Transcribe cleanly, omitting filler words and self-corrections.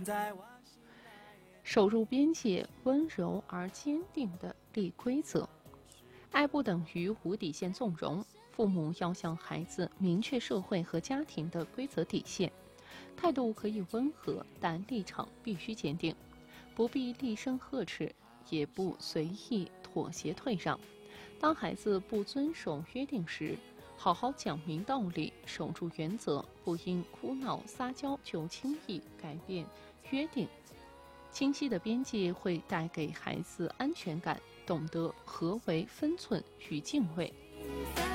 守住边界，温柔而坚定的立规则。爱不等于无底线纵容，父母要向孩子明确社会和家庭的规则底线，态度可以温和，但立场必须坚定，不必厉声呵斥，也不随意妥协退让。当孩子不遵守约定时，好好讲明道理，守住原则，不因哭闹撒娇就轻易改变约定。清晰的边界会带给孩子安全感，懂得何为分寸与敬畏。